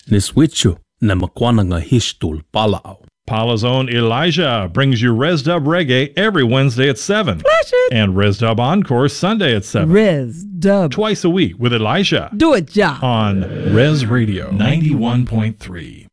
Niswichu na makwana nga hishtul palao. Pala's own Elijah brings you Res Dub Reggae every Wednesday at 7. Flash it. And Res Dub Encore Sunday at 7. Res Dub. Twice a week with Elijah. Do it, ja. On Res Radio 91.3.